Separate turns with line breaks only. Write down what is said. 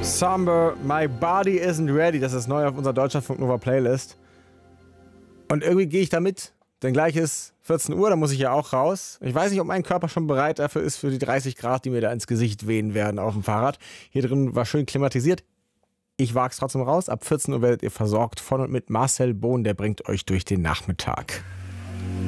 Somber, My Body Isn't Ready, das ist neu auf unserer Deutschlandfunk Nova Playlist. Und irgendwie gehe ich da mit, denn gleich ist 14 Uhr, da muss ich ja auch raus. Ich weiß nicht, ob mein Körper schon bereit dafür ist, für die 30 Grad, die mir da ins Gesicht wehen werden auf dem Fahrrad. Hier drin war schön klimatisiert. Ich wage es trotzdem raus. Ab 14 Uhr werdet ihr versorgt von und mit Marcel Bohn, der bringt euch durch den Nachmittag.